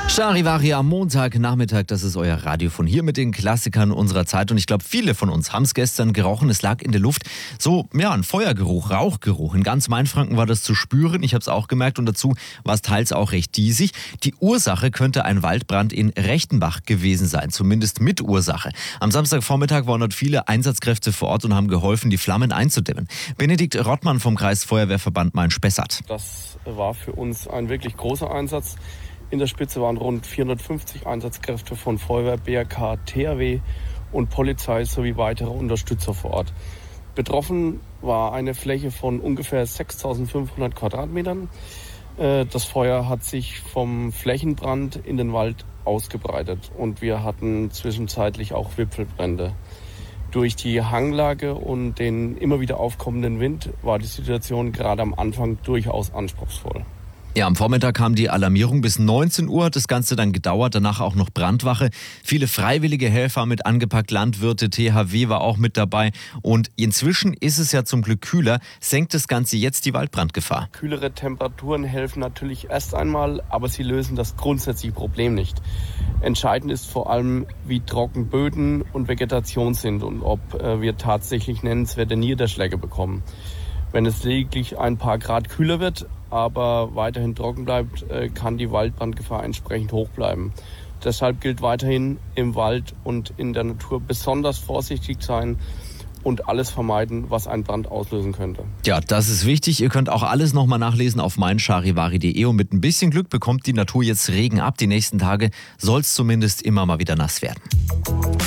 Charivari am Montagnachmittag, das ist euer Radio von hier mit den Klassikern unserer Zeit. Und ich glaube, viele von uns haben es gestern gerochen. Es lag in der Luft so, ja, ein Feuergeruch, Rauchgeruch. In ganz Mainfranken war das zu spüren. Ich habe es auch gemerkt und dazu war es teils auch recht diesig. Die Ursache könnte ein Waldbrand in Rechtenbach gewesen sein, zumindest Mitursache. Am Samstagvormittag waren dort viele Einsatzkräfte vor Ort und haben geholfen, die Flammen einzudämmen. Benedikt Rottmann vom Kreisfeuerwehrverband Main-Spessart. Das war für uns ein wirklich großer Einsatz. In der Spitze waren rund 450 Einsatzkräfte von Feuerwehr, BRK, THW und Polizei sowie weitere Unterstützer vor Ort. Betroffen war eine Fläche von ungefähr 6.500 Quadratmetern. Das Feuer hat sich vom Flächenbrand in den Wald ausgebreitet und wir hatten zwischenzeitlich auch Wipfelbrände. Durch die Hanglage und den immer wieder aufkommenden Wind war die Situation gerade am Anfang durchaus anspruchsvoll. Ja, am Vormittag kam die Alarmierung. Bis 19 Uhr hat das Ganze dann gedauert. Danach auch noch Brandwache. Viele freiwillige Helfer mit angepackt, Landwirte, THW war auch mit dabei. Und inzwischen ist es ja zum Glück kühler. Senkt das Ganze jetzt die Waldbrandgefahr? Kühlere Temperaturen helfen natürlich erst einmal, aber sie lösen das grundsätzliche Problem nicht. Entscheidend ist vor allem, wie trocken Böden und Vegetation sind und ob wir tatsächlich nennenswerte Niederschläge bekommen. Wenn es lediglich ein paar Grad kühler wird, aber weiterhin trocken bleibt, kann die Waldbrandgefahr entsprechend hoch bleiben. Deshalb gilt weiterhin im Wald und in der Natur besonders vorsichtig sein und alles vermeiden, was einen Brand auslösen könnte. Ja, das ist wichtig. Ihr könnt auch alles nochmal nachlesen auf meincharivari.de und mit ein bisschen Glück bekommt die Natur jetzt Regen ab. Die nächsten Tage soll es zumindest immer mal wieder nass werden.